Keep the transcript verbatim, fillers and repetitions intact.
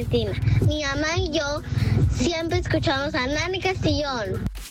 Cristina. Mi mamá y yo siempre escuchamos a Nani Castillón.